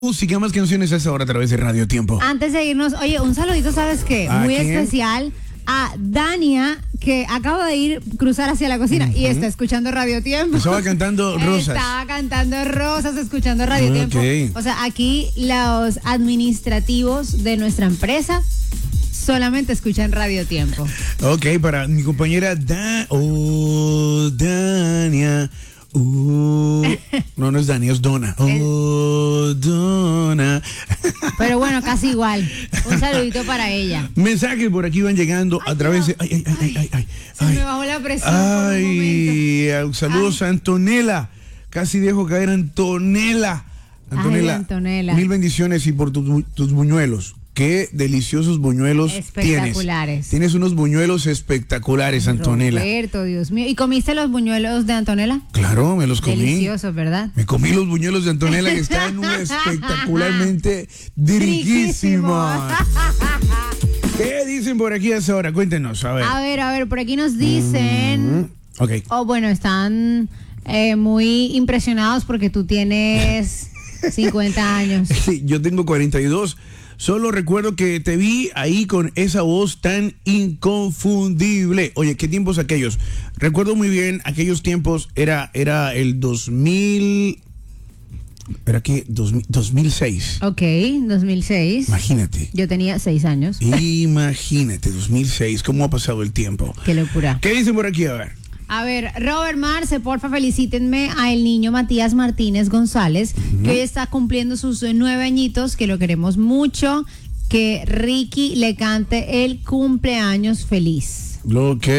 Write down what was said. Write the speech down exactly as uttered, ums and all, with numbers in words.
Música, más canciones a esa hora a través de Radio Tiempo. Antes de irnos, oye, un saludito, ¿sabes qué? ¿A Muy quién? especial a Dania, que acaba de ir cruzar hacia la cocina uh-huh. y está escuchando Radio Tiempo. Estaba cantando Rosas. Estaba cantando Rosas, escuchando Radio Okay. Tiempo. O sea, aquí los administrativos de nuestra empresa solamente escuchan Radio Tiempo. Ok, para mi compañera Da... Oh, Dania... Uh, no, no es Dani, es Donna. Oh, Donna. Pero bueno, casi igual. Un saludito para ella. Mensajes por aquí van llegando ay, a través no. de. Ay, ay, ay, ay, ay, ay. Se ay. me bajó la presión. Ay, saludos ay. a Antonella. Casi dejo caer a Antonella. Antonella. Ay, Antonella. Mil bendiciones y por tu, tus buñuelos. Qué deliciosos buñuelos espectaculares. Tienes. Tienes unos buñuelos espectaculares, Antonella. Roberto, Dios mío. ¿Y comiste los buñuelos de Antonella? Claro, me los comí. Deliciosos, ¿verdad? Me comí los buñuelos de Antonella que están espectacularmente riquísimos. ¿Qué dicen por aquí a esa hora? Cuéntenos, a ver. A ver, a ver, por aquí nos dicen... Mm, ok. Oh, bueno, están eh, muy impresionados porque tú tienes cincuenta años. Sí, yo tengo cuarenta y dos. Solo recuerdo que te vi ahí con esa voz tan inconfundible. Oye, ¿qué tiempos aquellos? Recuerdo muy bien, aquellos tiempos era, era el dos mil... ¿Era qué? dos mil seis. Ok, dos mil seis. Imagínate. Yo tenía seis años. Imagínate, dos mil seis. ¿Cómo ha pasado el tiempo? Qué locura. ¿Qué dicen por aquí? A ver. A ver, Robert Marce, porfa, felicítenme a el niño Matías Martínez González, uh-huh. que hoy está cumpliendo sus nueve añitos, que lo queremos mucho, que Ricky le cante el cumpleaños feliz. Lo que